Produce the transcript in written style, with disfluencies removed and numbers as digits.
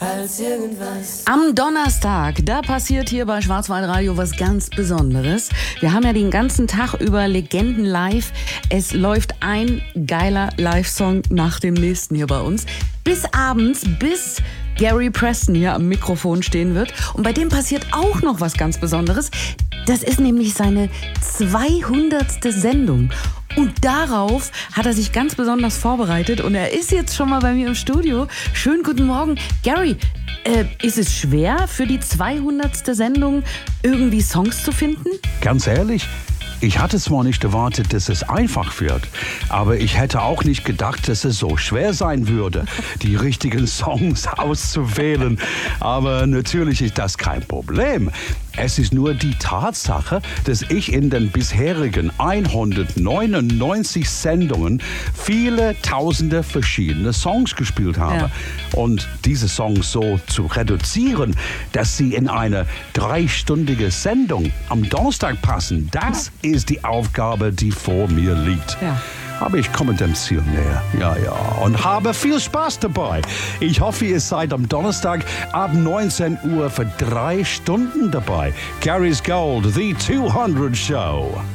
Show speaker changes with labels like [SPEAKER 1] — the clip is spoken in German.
[SPEAKER 1] als irgendwas.
[SPEAKER 2] Am Donnerstag, da passiert hier bei Schwarzwaldradio was ganz Besonderes. Wir haben ja den ganzen Tag über Legenden live. Es läuft ein geiler Live-Song nach dem nächsten hier bei uns. Bis abends, bis Gary Preston hier am Mikrofon stehen wird. Und bei dem passiert auch noch was ganz Besonderes. Das ist nämlich seine 200. Sendung. Und darauf hat er sich ganz besonders vorbereitet. Und er ist jetzt schon mal bei mir im Studio. Schönen guten Morgen. Gary, ist es schwer für die 200. Sendung irgendwie Songs zu finden?
[SPEAKER 3] Ganz ehrlich, ich hatte zwar nicht erwartet, dass es einfach wird, aber ich hätte auch nicht gedacht, dass es so schwer sein würde, die richtigen Songs auszuwählen. Aber natürlich ist das kein Problem. Es ist nur die Tatsache, dass ich in den bisherigen 199 Sendungen viele tausende verschiedene Songs gespielt habe.
[SPEAKER 2] Ja.
[SPEAKER 3] Und diese Songs so zu reduzieren, dass sie in eine 3-stündige Sendung am Donnerstag passen, das ist die Aufgabe, die vor mir liegt.
[SPEAKER 2] Ja.
[SPEAKER 3] Aber ich komme dem Ziel näher. Ja. Und habe viel Spaß dabei. Ich hoffe, ihr seid am Donnerstag ab 19 Uhr für 3 Stunden dabei. Gary's Gold, The 200 Show.